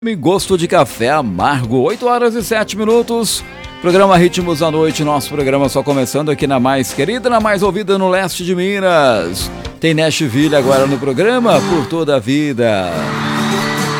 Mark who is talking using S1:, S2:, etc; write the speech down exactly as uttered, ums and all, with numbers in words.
S1: Gosto de café amargo, oito horas e sete minutos. Programa Ritmos da Noite, nosso programa só começando aqui na mais querida, na mais ouvida no leste de Minas. Tem Nashville agora no programa, por toda a vida.